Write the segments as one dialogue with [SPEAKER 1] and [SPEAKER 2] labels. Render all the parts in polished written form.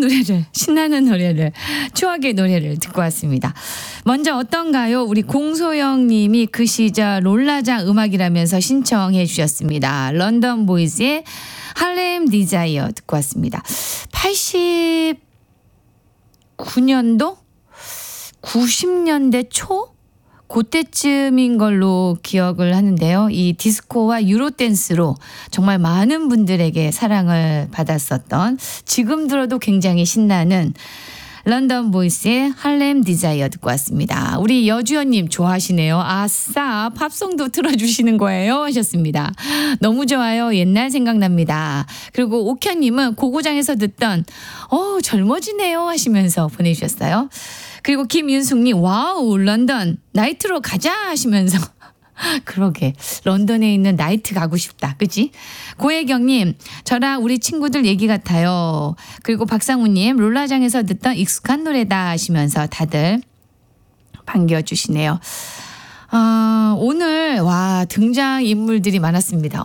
[SPEAKER 1] 노래를, 신나는 노래를, 추억의 노래를 듣고 왔습니다. 먼저 어떤가요? 우리 공소영 님이 그 시절 롤라장 음악이라면서 신청해 주셨습니다. 런던 보이즈의 할렘 디자이어 듣고 왔습니다. 89년도? 90년대 초? 그때쯤인 걸로 기억을 하는데요. 이 디스코와 유로댄스로 정말 많은 분들에게 사랑을 받았었던, 지금 들어도 굉장히 신나는 런던 보이스의 할렘 디자이어 듣고 왔습니다. 우리 여주연님 좋아하시네요. 아싸, 팝송도 틀어주시는 거예요 하셨습니다. 너무 좋아요. 옛날 생각납니다. 그리고 옥현님은 고고장에서 듣던 젊어지네요 하시면서 보내주셨어요. 그리고 김윤숙님, 와우, 런던 나이트로 가자 하시면서 그러게, 런던에 있는 나이트 가고 싶다. 그치? 고혜경님, 저랑 우리 친구들 얘기 같아요. 그리고 박상우님, 롤라장에서 듣던 익숙한 노래다 하시면서 다들 반겨주시네요. 오늘 등장 인물들이 많았습니다.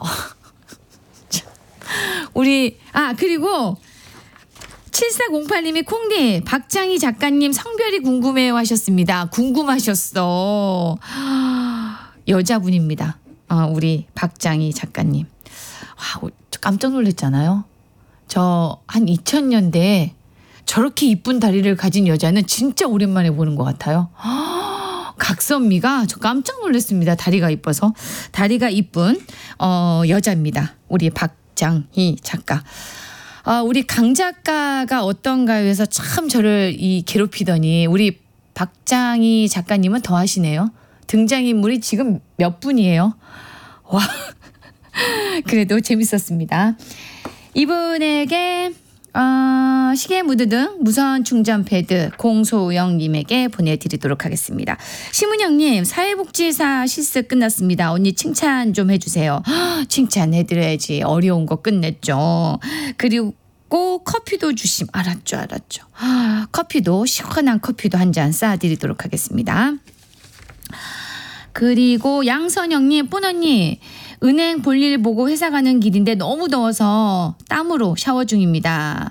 [SPEAKER 1] 그리고 7408님이 콩님, 박장희 작가님 성별이 궁금해요 하셨습니다. 궁금하셨어. 여자분입니다. 우리 박장희 작가님. 깜짝 놀랐잖아요. 저 한 2000년대에 저렇게 이쁜 다리를 가진 여자는 진짜 오랜만에 보는 것 같아요. 각선미가, 저 깜짝 놀랐습니다. 다리가 이뻐서. 다리가 이쁜 여자입니다. 우리 박장희 작가. 우리 강 작가가 어떤가요 해서 참 저를 괴롭히더니 우리 박장희 작가님은 더 하시네요. 등장인물이 지금 몇 분이에요? 와, 그래도 재밌었습니다. 이분에게 시계 무드 등 무선 충전 패드 공소영님에게 보내드리도록 하겠습니다. 심은영님, 사회복지사 실습 끝났습니다. 언니 칭찬 좀 해주세요. 칭찬해드려야지. 어려운 거 끝냈죠. 그리고 커피도 주심. 알았죠. 커피도, 시원한 커피도 한 잔 쏴드리도록 하겠습니다. 그리고 양선영님, 뽀언니, 은행 볼일 보고 회사 가는 길인데 너무 더워서 땀으로 샤워 중입니다.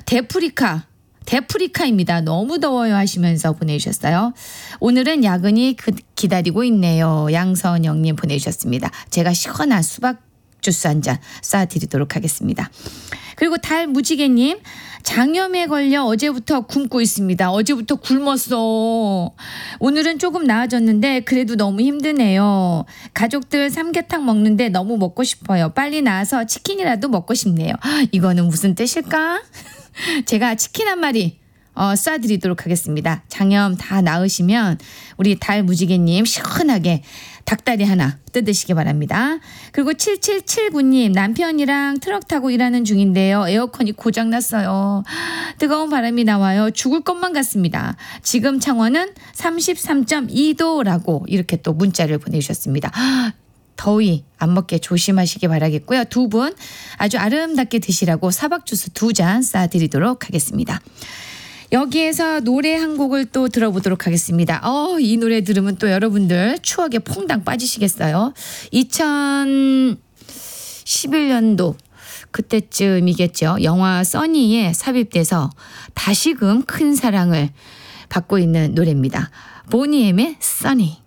[SPEAKER 1] 데프리카입니다. 너무 더워요 하시면서 보내주셨어요. 오늘은 야근이 기다리고 있네요. 양선영님 보내주셨습니다. 제가 시원한 수박 주스 한 잔 쏴드리도록 하겠습니다. 그리고 달무지개님, 장염에 걸려 어제부터 굶고 있습니다. 어제부터 굶었어. 오늘은 조금 나아졌는데 그래도 너무 힘드네요. 가족들 삼계탕 먹는데 너무 먹고 싶어요. 빨리 나와서 치킨이라도 먹고 싶네요. 이거는 무슨 뜻일까? 제가 치킨 한 마리 쏴드리도록 하겠습니다. 장염 다 나으시면 우리 달무지개님 시원하게 닭다리 하나 뜯으시기 바랍니다. 그리고 7779님, 남편이랑 트럭 타고 일하는 중인데요. 에어컨이 고장났어요. 뜨거운 바람이 나와요. 죽을 것만 같습니다. 지금 창원은 33.2도라고 이렇게 또 문자를 보내주셨습니다. 더위 안 먹게 조심하시기 바라겠고요. 두 분 아주 아름답게 드시라고 사박주스 2잔 쏴드리도록 하겠습니다. 여기에서 노래 한 곡을 또 들어보도록 하겠습니다. 이 노래 들으면 또 여러분들 추억에 퐁당 빠지시겠어요. 2011년도 그때쯤이겠죠. 영화 써니에 삽입돼서 다시금 큰 사랑을 받고 있는 노래입니다. 보니엠의 써니.